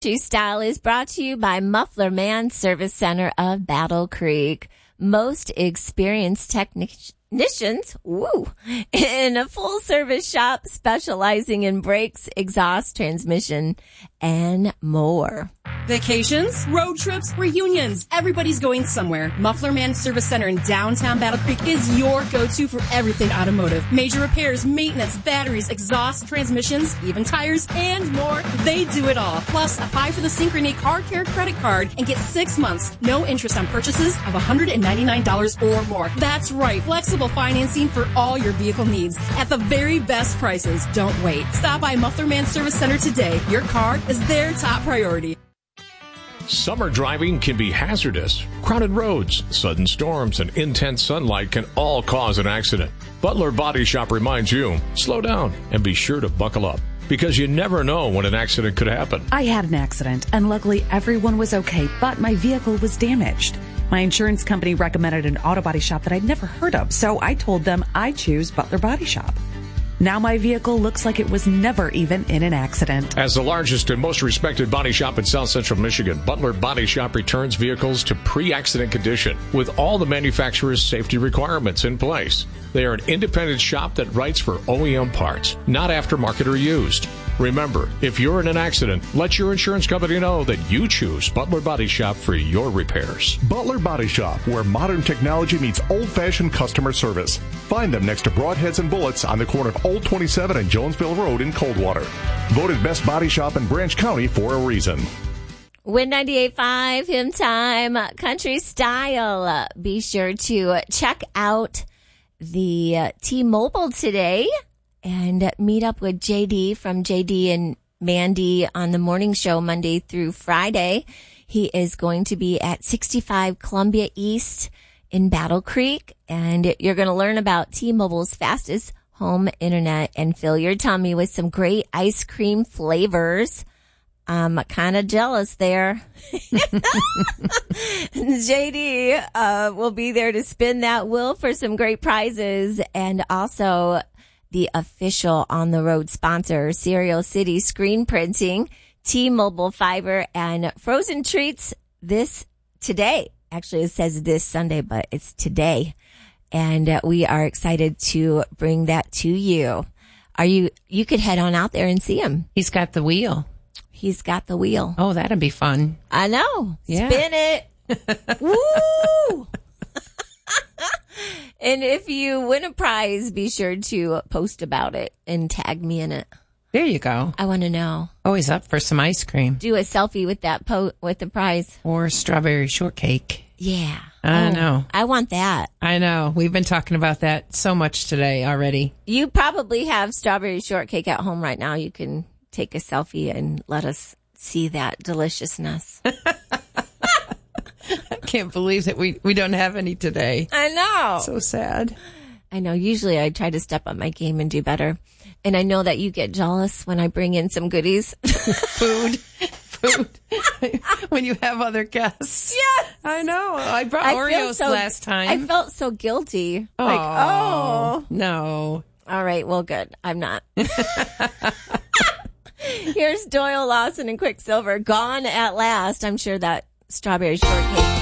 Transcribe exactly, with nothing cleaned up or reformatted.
Style is brought to you by Muffler Man Service Center of Battle Creek. Most experienced technicians, woo, in a full-service shop specializing in brakes, exhaust, transmission, and more. Vacations, road trips, reunions. Everybody's going somewhere. Muffler Man Service Center in downtown Battle Creek is your go-to for everything automotive. Major repairs, maintenance, batteries, exhaust, transmissions, even tires, and more. They do it all. Plus, apply for the Synchrony Car Care credit card and get six months, no interest on purchases of one hundred ninety-nine dollars or more. That's right. Flexible financing for all your vehicle needs at the very best prices. Don't wait. Stop by Muffler Man Service Center today. Your car is their top priority. Summer driving can be hazardous. Crowded roads, sudden storms, and intense sunlight can all cause an accident. Butler Body Shop reminds you, slow down and be sure to buckle up, because you never know when an accident could happen. I had an accident, and luckily everyone was okay, but my vehicle was damaged. My insurance company recommended an auto body shop that I'd never heard of, so I told them I choose Butler Body Shop. Now my vehicle looks like it was never even in an accident. As the largest and most respected body shop in South Central Michigan, Butler Body Shop returns vehicles to pre-accident condition with all the manufacturer's safety requirements in place. They are an independent shop that writes for O E M parts, not aftermarket or used. Remember, if you're in an accident, let your insurance company know that you choose Butler Body Shop for your repairs. Butler Body Shop, where modern technology meets old-fashioned customer service. Find them next to Broadheads and Bullets on the corner of Old twenty-seven and Jonesville Road in Coldwater. Voted best body shop in Branch County for a reason. Win ninety-eight point five, Hymn Time, Country Style. Be sure to check out the uh, T-Mobile today and meet up with J D from J D and Mandy on the morning show Monday through Friday. He is going to be at sixty-five Columbia East in Battle Creek, and you're going to learn about T-Mobile's fastest home internet and fill your tummy with some great ice cream flavors. I'm kind of jealous there. J D uh, will be there to spin that wheel for some great prizes, and also the official on-the-road sponsor, Cereal City Screen Printing, T-Mobile Fiber, and Frozen Treats this today. Actually, it says this Sunday, but it's today. And uh, we are excited to bring that to you. Are you, you could head on out there and see him. He's got the wheel. He's got the wheel. Oh, that'd be fun. I know. Yeah. Spin it. Woo! And if you win a prize, be sure to post about it and tag me in it. There you go. I want to know. Always up for some ice cream. Do a selfie with that po- with the prize. Or strawberry shortcake. Yeah. I oh, know. I want that. I know. We've been talking about that so much today already. You probably have strawberry shortcake at home right now. You can take a selfie and let us see that deliciousness. I can't believe that we, we don't have any today. I know. So sad. I know. Usually I try to step up my game and do better. And I know that you get jealous when I bring in some goodies. Food. Food. When you have other guests. Yes. I know. I brought I Oreos so, last time. I felt so guilty. Oh, like, oh. No. All right. Well, good. I'm not. Here's Doyle Lawson and Quicksilver. Gone at Last. I'm sure that strawberry shortcake